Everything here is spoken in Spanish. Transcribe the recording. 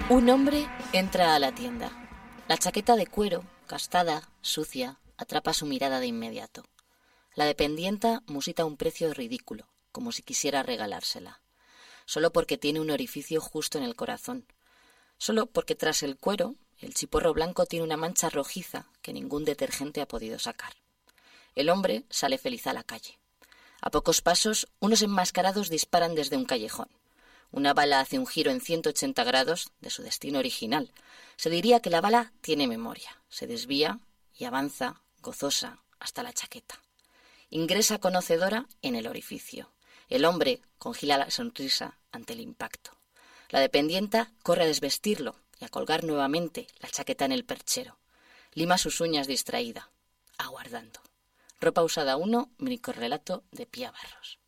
Un hombre entra a la tienda. La chaqueta de cuero, gastada, sucia, atrapa su mirada de inmediato. La dependienta musita un precio ridículo, como si quisiera regalársela. Solo porque tiene un orificio justo en el corazón. Solo porque tras el cuero, el chiporro blanco tiene una mancha rojiza que ningún detergente ha podido sacar. El hombre sale feliz a la calle. A pocos pasos, unos enmascarados disparan desde un callejón. Una bala hace un giro en 180 grados de su destino original. Se diría que la bala tiene memoria. Se desvía y avanza, gozosa, hasta la chaqueta. Ingresa conocedora en el orificio. El hombre congela la sonrisa ante el impacto. La dependienta corre a desvestirlo y a colgar nuevamente la chaqueta en el perchero. Lima sus uñas distraída, aguardando. Ropa usada 1, microrrelato de Pía Barros.